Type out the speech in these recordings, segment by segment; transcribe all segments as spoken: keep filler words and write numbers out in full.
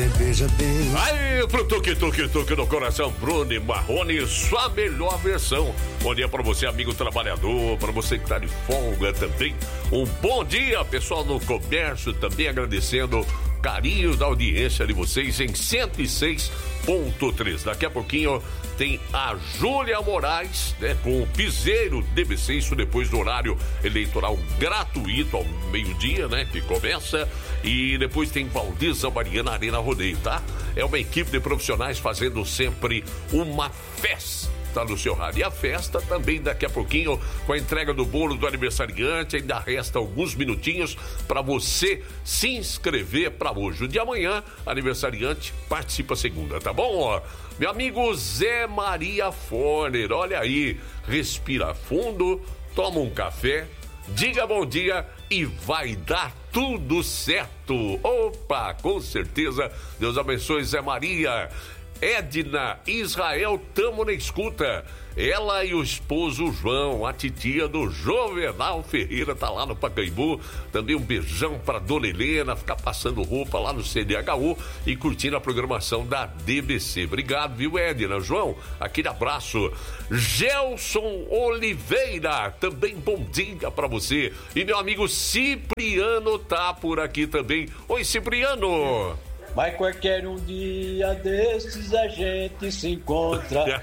veja bem. Aí, pro tuque, tuque, tuque no coração, Bruno e Marrone, sua melhor versão. Bom dia pra você, amigo trabalhador, pra você que tá de folga também. Um bom dia, pessoal no comércio, também agradecendo o carinho da audiência de vocês em cento e seis ponto três. Daqui a pouquinho tem a Júlia Moraes, né, com o Piseiro D B C, isso depois do horário eleitoral gratuito ao meio-dia, né, que começa. E depois tem Valdiza Mariana Arena Rodeio, tá? É uma equipe de profissionais fazendo sempre uma festa no seu rádio. E a festa também daqui a pouquinho com a entrega do bolo do aniversariante. Ainda resta alguns minutinhos para você se inscrever para hoje. O de amanhã, aniversariante, participa segunda, tá bom? Ó, meu amigo Zé Maria Forner, olha aí, respira fundo, toma um café, diga bom dia e vai dar tudo certo. Opa, com certeza. Deus abençoe, Zé Maria. Edna Israel, tamo na escuta. Ela e o esposo João, a titia do Jovenal Ferreira, tá lá no Pacaembu. Também um beijão pra Dona Helena, ficar passando roupa lá no C D H U e curtindo a programação da D B C. Obrigado, viu, Edna? João, aquele abraço. Gelson Oliveira, também bom dia pra você. E meu amigo Cipriano tá por aqui também. Oi, Cipriano. Mas qualquer um dia desses a gente se encontra.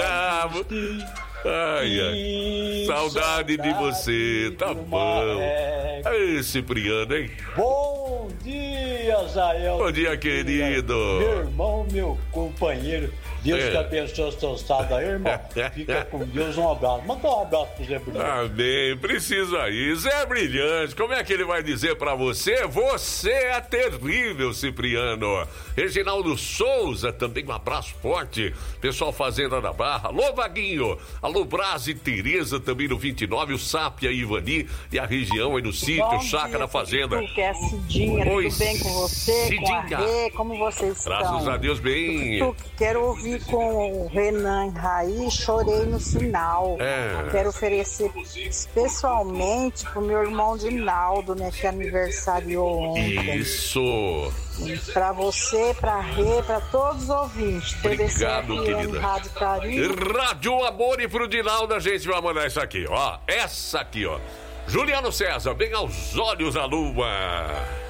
Ai, ai. Saudade de você, tá bom. Ei, Cipriano, hein? Bom dia, Zael. Bom dia, querido. Meu irmão, meu companheiro. Deus é. te abençoe o seu estado aí, irmão. Fica com Deus, um abraço. Manda um abraço pro Zé Brilhante. Amém, precisa aí. Zé Brilhante, como é que ele vai dizer pra você? Você é terrível, Cipriano. Reginaldo Souza, também um abraço forte. Pessoal Fazenda da Barra. Alô, Vaguinho. Alô, Brás e Tereza, também no vinte e nove. O Sápia e Ivani e a região aí no sítio, Chácara Fazenda. Que é Cidinha, Oi, tudo bem com você? Cidinha. Com a Rê, como vocês estão? Graças a Deus, bem. Tu, tu, quero ouvir com o Renan Raiz, Chorei no Final. É. Quero oferecer especialmente pro meu irmão Dinaldo, né, que aniversariou ontem. Isso. Pra você, pra Rê, pra todos os ouvintes. Obrigado, querida. Rádio Carinho. Rádio Amor, e pro Dinaldo a gente vai mandar isso aqui, ó. Essa aqui, ó. Juliano César, bem aos olhos da lua.